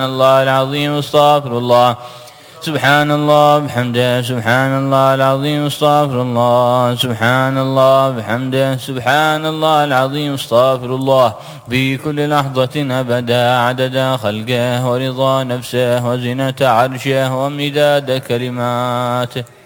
الله العظيم استغفر الله. سبحان الله بحمده سبحان الله العظيم استغفر الله. سبحان الله بحمده سبحان الله العظيم استغفر الله. في كل لحظة أبدا عدد خلقه ورضا نفسه وزنة عرشه ومداد كلماته.